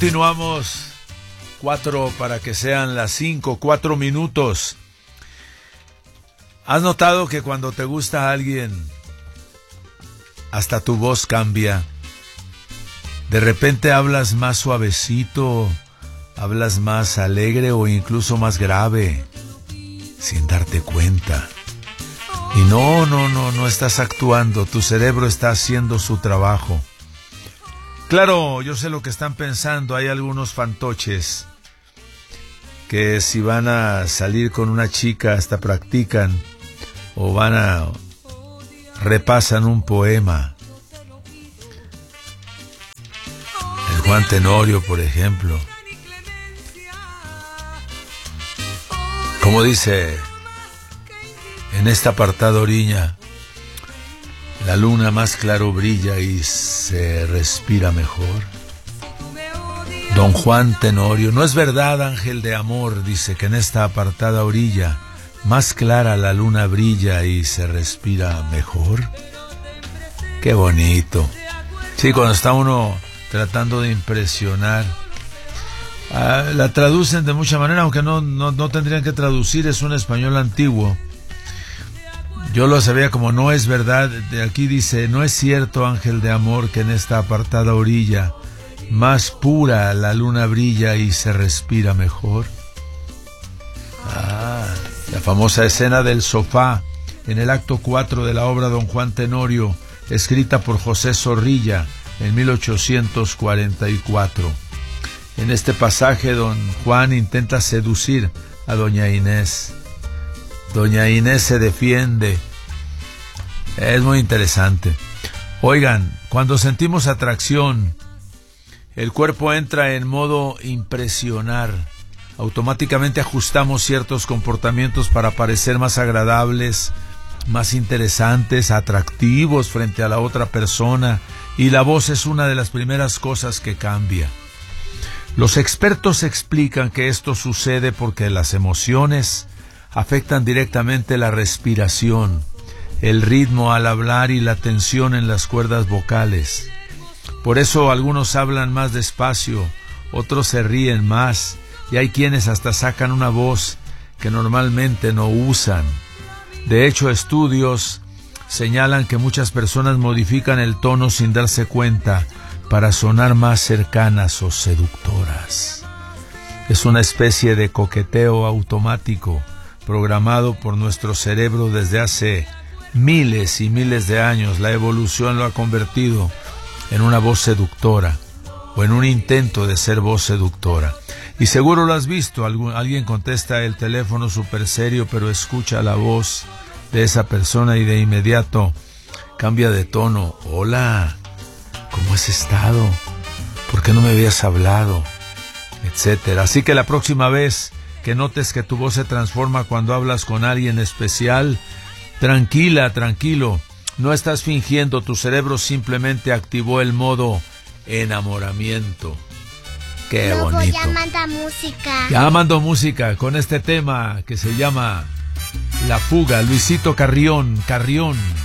Continuamos. 4 para que sean las 5, 4 minutos. ¿Has notado que cuando te gusta a alguien, hasta tu voz cambia? De repente hablas más suavecito, hablas más alegre o incluso más grave, sin darte cuenta. Y no estás actuando, tu cerebro está haciendo su trabajo. Claro, yo sé lo que están pensando, hay algunos fantoches que si van a salir con una chica hasta practican o repasan un poema. El Juan Tenorio, por ejemplo. Como dice en esta apartada orilla, la luna más claro brilla y se respira mejor. Don Juan Tenorio, no es verdad, ángel de amor, dice que en esta apartada orilla más clara la luna brilla y se respira mejor. Qué bonito. Sí, cuando está uno tratando de impresionar, la traducen de mucha manera, aunque no tendrían que traducir, es un español antiguo. Yo lo sabía como no es verdad. De aquí dice, no es cierto, ángel de amor, que en esta apartada orilla más pura la luna brilla y se respira mejor. La famosa escena del sofá en el acto 4 de la obra Don Juan Tenorio, escrita por José Zorrilla en 1844. En este pasaje don Juan intenta seducir a doña Inés. Doña Inés se defiende. Es muy interesante. Oigan, cuando sentimos atracción, el cuerpo entra en modo impresionar. Automáticamente ajustamos ciertos comportamientos para parecer más agradables, más interesantes, atractivos frente a la otra persona, y la voz es una de las primeras cosas que cambia. Los expertos explican que esto sucede porque las emociones afectan directamente la respiración, el ritmo al hablar y la tensión en las cuerdas vocales. Por eso algunos hablan más despacio, otros se ríen más, y hay quienes hasta sacan una voz que normalmente no usan. De hecho, estudios señalan que muchas personas modifican el tono sin darse cuenta para sonar más cercanas o seductoras. Es una especie de coqueteo automático programado por nuestro cerebro desde hace miles y miles de años. La evolución lo ha convertido en una voz seductora o en un intento de ser voz seductora. Y seguro lo has visto, alguien contesta el teléfono súper serio, pero escucha la voz de esa persona y de inmediato cambia de tono. Hola, ¿cómo has estado? ¿Por qué no me habías hablado? Etcétera. Así que la próxima vez que notes que tu voz se transforma cuando hablas con alguien especial, tranquilo, no estás fingiendo, tu cerebro simplemente activó el modo enamoramiento. Qué Luego bonito. Ya manda música. Ya mando música con este tema que se llama La Fuga, Luisito Carrión.